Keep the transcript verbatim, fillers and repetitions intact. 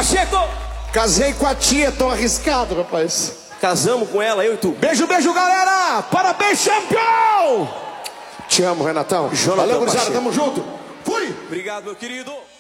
Pacheco! Casei com a tia, tô arriscado, rapaz. Casamos com ela, eu e tu. Beijo, beijo, galera! Parabéns, campeão! Te amo, Renatão. Jonathan Valeu, gurizada, Pacheco. tamo junto. Fui! Obrigado, meu querido.